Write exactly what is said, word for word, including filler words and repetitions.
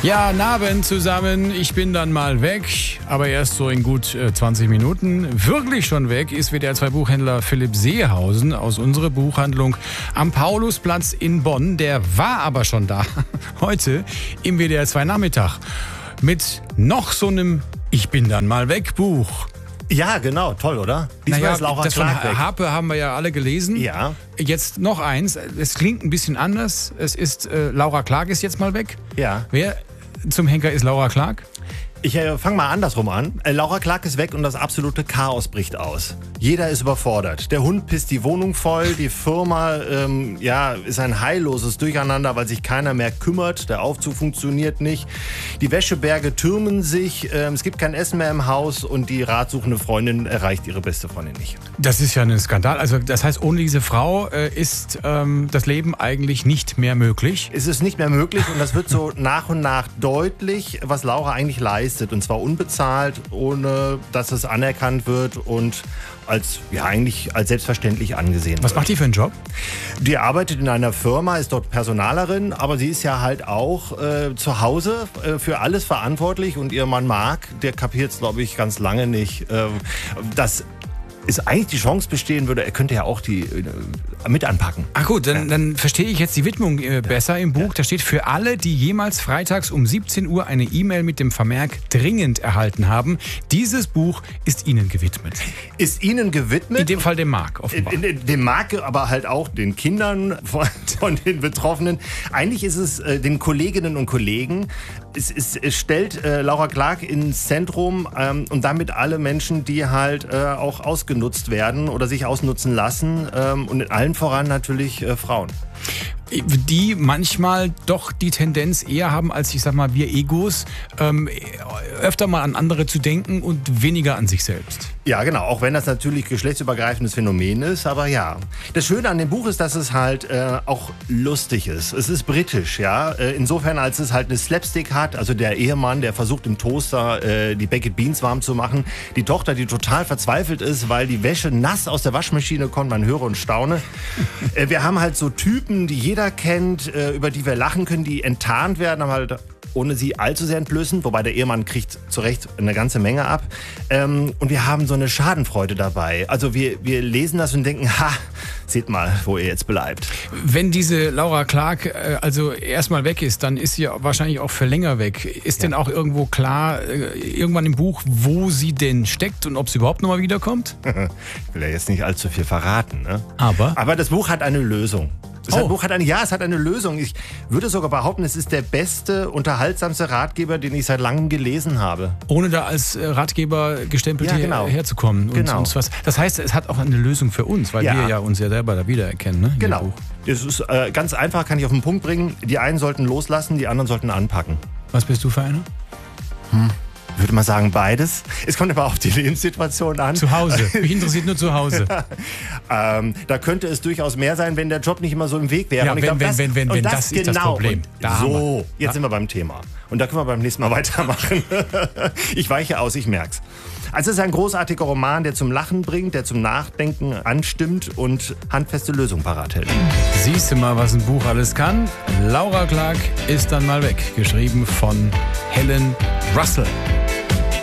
Ja, Abend zusammen. Ich bin dann mal weg, aber erst so in gut äh, zwanzig Minuten. Wirklich schon weg ist W D R zwei Buchhändler Philipp Seehausen aus unserer Buchhandlung am Paulusplatz in Bonn. Der war aber schon da, heute im W D R zwei Nachmittag mit noch so einem Ich bin dann mal weg Buch. Ja, genau, toll, oder? Diesmal naja, ist Laura das Clark von weg. Harpe haben wir ja alle gelesen. Ja. Jetzt noch eins. Es klingt ein bisschen anders. Es ist äh, Laura Clark ist jetzt mal weg. Ja. Wer zum Henker ist Laura Clark? Ich äh, fange mal andersrum an. Äh, Laura Clark ist weg und das absolute Chaos bricht aus. Jeder ist überfordert. Der Hund pisst die Wohnung voll, die Firma ähm, ja, ist ein heilloses Durcheinander, weil sich keiner mehr kümmert. Der Aufzug funktioniert nicht. Die Wäscheberge türmen sich, ähm, es gibt kein Essen mehr im Haus und die ratsuchende Freundin erreicht ihre beste Freundin nicht. Das ist ja ein Skandal. Also das heißt, ohne diese Frau äh, ist ähm, das Leben eigentlich nicht mehr möglich. Es ist nicht mehr möglich und das wird so nach und nach deutlich, was Laura eigentlich leistet. Und zwar unbezahlt, ohne dass es anerkannt wird und als, ja, eigentlich als selbstverständlich angesehen wird. Was macht die für einen Job? Die arbeitet in einer Firma, ist dort Personalerin, aber sie ist ja halt auch äh, zu Hause äh, für alles verantwortlich und ihr Mann Marc, der kapiert es, glaube ich, ganz lange nicht, äh, dass ist eigentlich die Chance bestehen würde, er könnte ja auch die äh, mit anpacken. Ach gut, dann, Ja. dann verstehe ich jetzt die Widmung äh, besser im Buch. Ja. Da steht, für alle, die jemals freitags um siebzehn Uhr eine E-Mail mit dem Vermerk dringend erhalten haben, dieses Buch ist Ihnen gewidmet. Ist Ihnen gewidmet. In dem Fall dem Marc, offenbar. In, in, dem Marc, aber halt auch den Kindern von, von den Betroffenen. Eigentlich ist es äh, den Kolleginnen und Kollegen. Es, es, es stellt äh, Laura Clark ins Zentrum ähm, und damit alle Menschen, die halt äh, auch ausgenutzt werden oder sich ausnutzen lassen ähm, und in allen voran natürlich äh, Frauen. Die manchmal doch die Tendenz eher haben, als ich sag mal, wir Egos, ähm, öfter mal an andere zu denken und weniger an sich selbst. Ja, genau, auch wenn das natürlich geschlechtsübergreifendes Phänomen ist, aber ja. Das Schöne an dem Buch ist, dass es halt äh, auch lustig ist. Es ist britisch, ja, äh, insofern als es halt eine Slapstick hat, also der Ehemann, der versucht im Toaster äh, die Baked Beans warm zu machen, die Tochter, die total verzweifelt ist, weil die Wäsche nass aus der Waschmaschine kommt, man höre und staune. äh, wir haben halt so Typen, die jeder kennt, äh, über die wir lachen können, die enttarnt werden, aber halt ohne sie allzu sehr entblößen, wobei der Ehemann kriegt zu Recht eine ganze Menge ab. Ähm, und wir haben so eine Schadenfreude dabei. Also wir, wir lesen das und denken, ha, seht mal, wo ihr jetzt bleibt. Wenn diese Laura Clark äh, also erstmal weg ist, dann ist sie wahrscheinlich auch für länger weg. Ist Ja. denn auch irgendwo klar, äh, irgendwann im Buch, wo sie denn steckt und ob sie überhaupt nochmal wiederkommt? Ich will ja jetzt nicht allzu viel verraten, ne? Aber? Aber das Buch hat eine Lösung. Das Oh. Buch hat eine, ja, es hat eine Lösung. Ich würde sogar behaupten, es ist der beste, unterhaltsamste Ratgeber, den ich seit langem gelesen habe. Ohne da als äh, Ratgeber gestempelt Ja, genau. hier, herzukommen. Und Genau. uns was. Das heißt, es hat auch eine Lösung für uns, weil Ja. wir ja uns ja selber da wiedererkennen. Ne, in dem Genau. Buch. Das ist äh, ganz einfach, kann ich auf den Punkt bringen. Die einen sollten loslassen, die anderen sollten anpacken. Was bist du für einer? Ich würde mal sagen, beides. Es kommt aber auf die Lebenssituation an. Zu Hause. Mich interessiert nur zu Hause. Ähm, da könnte es durchaus mehr sein, wenn der Job nicht immer so im Weg wäre. Ja, Und ich wenn- glaub, wenn- das, wenn- wenn- und wenn das, das ist das genau. Problem. Und Da haben so, wir. jetzt Ja. sind wir beim Thema. Und da können wir beim nächsten Mal weitermachen. Ich weiche aus, ich merk's. Also es ist ein großartiger Roman, der zum Lachen bringt, der zum Nachdenken anstimmt und handfeste Lösungen parat hält. Siehst du mal, was ein Buch alles kann? Laura Clark ist dann mal weg. Geschrieben von Helen Russell.